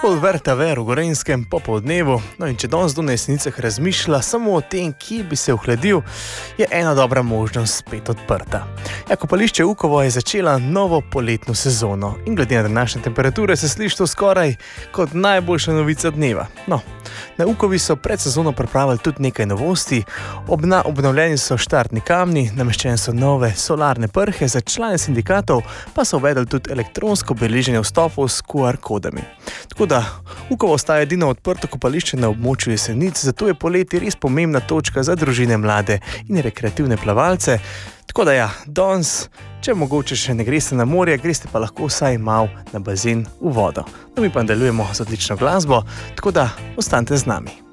Pol Verta Ver v Gorenjskem popoldnevu, no in če danes do nesnicah razmišlja samo o tem, kje bi se ohladil, je ena dobra možnost spet odprta. Kopališče Ukovo je začela novo poletno sezono in glede na današnje temperature se sliši to skoraj kot najboljša novica dneva. No, na Ukovi so pred sezono pripravili tudi nekaj novosti, obnovljeni so štartni kamni, nameščene so nove solarne prhe, za člane sindikatov pa so uvedli tudi elektronsko beleženje vstopov s QR kodami. Tako da Ukovo ostaja edino odprto kopališče na območju Jesenic, zato je poleti res pomembna točka za družine, mlade in rekreativne plavalce. Tako da danes, če mogoče še ne greste na morje, greste pa lahko vsaj malo na bazen v vodo. No, mi pa nadaljujemo z odlično glasbo, tako da ostanite z nami.